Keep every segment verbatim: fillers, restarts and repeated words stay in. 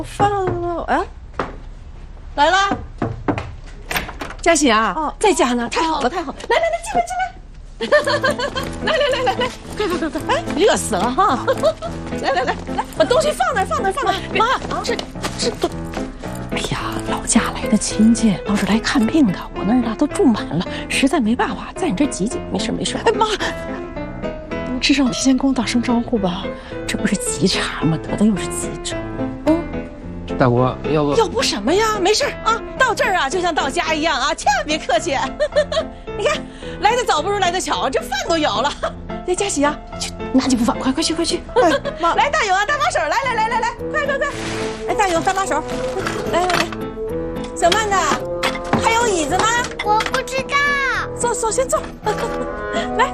放了，哎， 来了， 嘉欣啊， 哦， 在家呢，太好了，太好了，来来来，进来进来。来来来来来，快快快快！哎，热死了哈！来来来来，把东西放那儿，放那儿，放那儿。妈，这这都……哎呀，老家来的亲戚都是来看病的，我那儿呢都住满了，实在没办法，在你这挤挤。没事没事。哎妈，你至少提前跟我打声招呼吧。这不是急茬吗？得的又是急症。嗯， 大国，要不要不什么呀？没事啊，到这儿啊就像到家一样啊，千万别客气。你看。来得早不如来得巧，这饭都有了。来，佳琪啊，去拿几部饭，快快去快去！哎，妈，来大勇啊，搭把手，来来来来来，快快快！来大勇搭把手，来来来，小曼的，还有椅子吗？ 我不知道。 坐坐，先坐。来，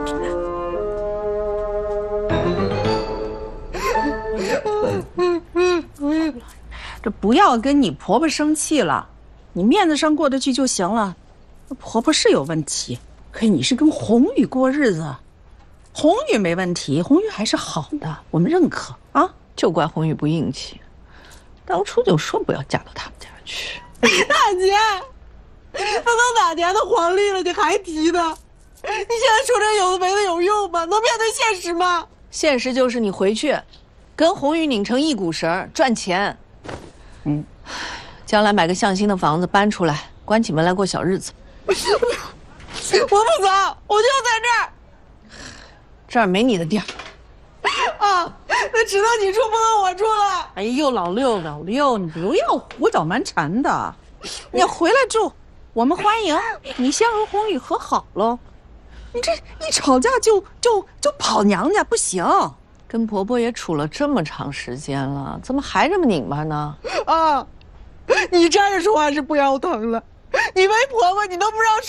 这不要跟你婆婆生气了，你面子上过得去就行了。婆婆是有问题。可你是跟红宇过日子，红宇没问题，红宇还是好的，我们认可啊。 就怪红宇不硬气，当初就说不要嫁到他们家去。 大姐，都都哪年的黄历了，你还提呢？你现在说这有的没的有用吗？能面对现实吗？ 现实就是你回去，跟红宇拧成一股绳赚钱。嗯，将来买个向心的房子搬出来，关起门来过小日子。 我不走，我就在这儿。 这儿没你的地儿。 啊，那只能你住，不能我住了。 哎呦，老六，老六，你不要胡搅蛮缠的。你回来住，我们欢迎你。先和红宇和好喽。你这一吵架就就就跑娘家，不行。 跟婆婆也处了这么长时间了，怎么还这么拧巴呢？ 啊，你站着说话是不腰疼了，你为婆婆，你都不知道。